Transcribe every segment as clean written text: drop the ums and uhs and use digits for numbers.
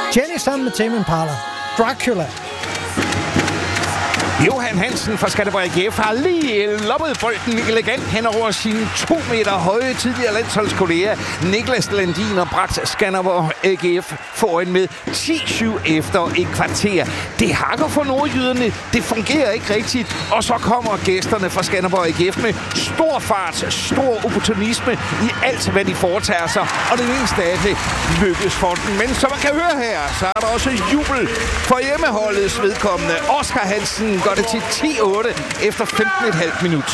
Jenny sammen med Tame Impala. Dracula. Johan Hansen fra Skanderborg AGF har lige loppet bolden elegant hen over sine 2 meter høje tidligere landsholdskolleger Niklas Landin og bragt Skanderborg AGF foran med 10-7 efter et kvarter. Det hakker for nordjyderne, det fungerer ikke rigtigt, og så kommer gæsterne fra Skanderborg AGF med stor fart, stor opportunisme i alt, hvad de foretager sig, og det eneste af det lykkes for den. Men som man kan høre her, så er der også jubel for hjemmeholdets vedkommende. Oscar Hansen går det til 10-8 efter 15,5 minut.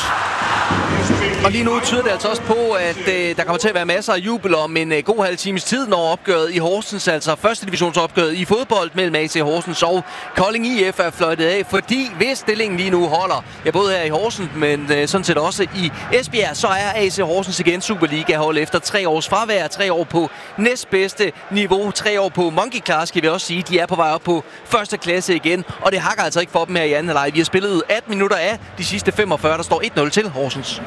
Og lige nu tyder det altså også på, at der kommer til at være masser af jubel om en god halv times tid, når opgøret i Horsens, altså første divisionsopgøret i fodbold mellem AC Horsens og Kolding IF er fløjtet af. Fordi hvis stillingen lige nu holder, ja, både her i Horsens, men sådan set også i Esbjerg, så er AC Horsens igen Superliga-hold efter 3 års fravær, 3 år på næstbedste niveau, 3 år på monkey class, skal vi også sige. De er på vej op på første klasse igen, og det hakker altså ikke for dem her i anden halvleg. Vi har spillet 18 minutter af de sidste 45, der står 1-0 til Horsens.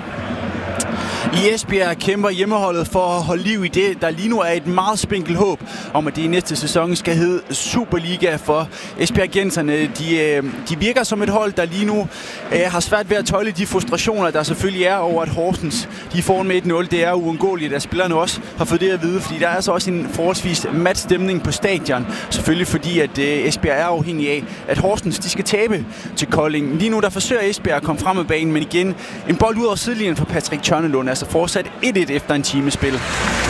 I Esbjerg kæmper hjemmeholdet for at holde liv i det, der lige nu er et meget spinkelt håb om, at det i næste sæson skal hedde Superliga for Esbjergenserne. De virker som et hold, der lige nu har svært ved at tøjle de frustrationer, der selvfølgelig er over, at Horsens de får med 1-0. Det er uundgåeligt, at spillerne også har fået det at vide, fordi der er altså også en forholdsvis mat stemning på stadion. Selvfølgelig fordi, at Esbjerg er afhængig af, at Horsens de skal tabe til Kolding. Lige nu der forsøger Esbjerg at komme frem med banen, men igen en bold ud over sidelinjen for Patrick Tjørnelund. Altså fortsat 1-1 efter en timespil.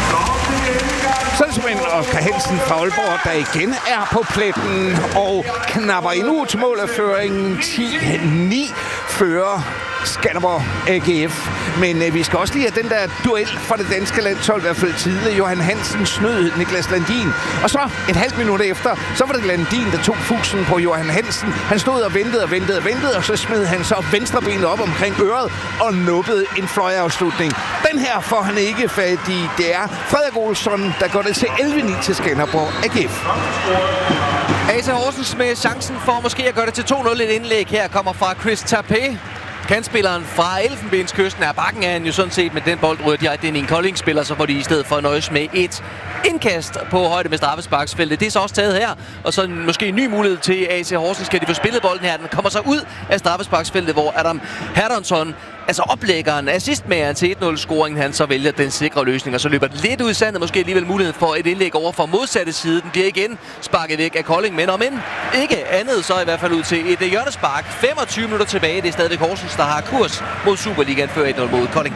Salgsmænd Oscar Hansen fra Aalborg, der igen er på pletten og knapper endnu til mål af føringen. 10-9 fører Skanderborg AGF. Men vi skal også lige have den der duel for det danske landshold, i hvert fald tidligere. Johan Hansen snød Niklas Landin. Og så et halvt minut efter, så var det Landin, der tog fusen på Johan Hansen. Han stod og ventede, og så smed han så venstrebenet op omkring øret og nubbede en fløjafslutning. Den her får han ikke fat i. Det er Frederik Olsson, der går det til 11-9 til Skanderborg AGF. AC Horsens med chancen for måske at gøre det til 2-0. Et indlæg her kommer fra Chris Tapé. Kantspilleren fra Elfenbenskysten er bakken af han jo sådan set, med den bold rører direkte ind i en Kolding-spiller, så får de i stedet for at nøjes med et indkast på højde med straffesparksfeltet. Det er så også taget her, og så måske en ny mulighed til AC Horsens. Skal de få spillet bolden her? Den kommer så ud af straffesparksfeltet, hvor Adam Herdansson, altså oplæggeren, assistmageren til 1-0-scoringen, han så vælger den sikre løsning, og så løber det lidt ud i sandet. Måske alligevel mulighed for et indlæg over for modsatte side. Den bliver igen sparket væk af Kolding, men om end ikke andet, så i hvert fald ud til et hjørnespark. 25 minutter tilbage. Det er stadigvæk Horsens, der har kurs mod Superligaen før 1-0 mod Kolding.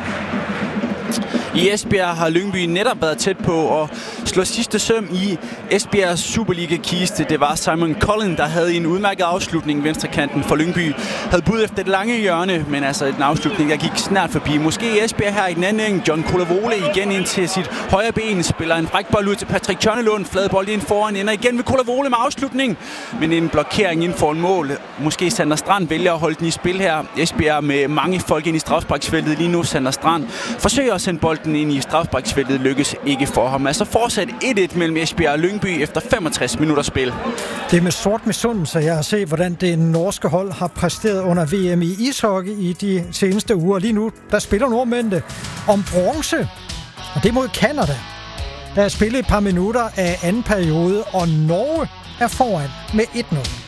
I Esbjerg har Lyngby netop været tæt på at slå sidste søm i Esbjergs Superliga-kiste. Det var Simon Collin, der havde en udmærket afslutning. Venstrekanten for Lyngby havde bud efter et lange hjørne, men altså en afslutning, der gik snart forbi. Måske Esbjerg her i den anden ende. John Kolavole igen ind til sit højre ben. Spiller en frækbold ud til Patrick Tjørnelund. Fladbold ind foran, ender igen ved Kolavole med afslutning. Men en blokering inden for en mål. Måske Sander Strand vælger at holde den i spil her. Esbjerg med mange folk ind i strafsparksfeltet lige nu. Sander Strand forsøger at sende bolden ind i strafsparksfeltet, lykkes ikke for ham. Altså fortsat 1-1 mellem Esbjerg og Lyngby efter 65 minutter spil. Det er med sort misundelse, jeg har set, hvordan det norske hold har præsteret under VM i ishockey i de seneste uger. Lige nu, der spiller nordmændene om bronze, og det er mod Canada. Der er spillet et par minutter af anden periode, og Norge er foran med 1-0.